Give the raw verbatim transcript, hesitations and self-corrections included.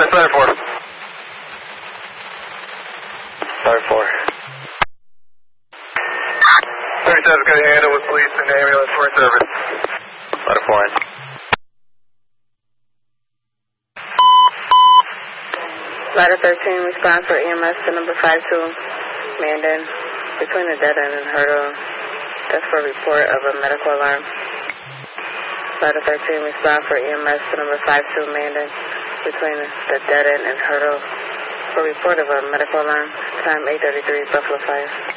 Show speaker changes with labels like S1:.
S1: Miss Ladder four. Ladder four. thirty-seven got a handle with police and ambulance for service. Ladder four in.
S2: Ladder thirteen, response for E M S to number five two, Mandan, between the dead end and Hurdle. That's for report of a medical alarm. Ladder thirteen, response for E M S to number five two, Mandan, between the dead end and Hurdle, for report of a medical alarm. Time eight thirty-three, Buffalo Fire.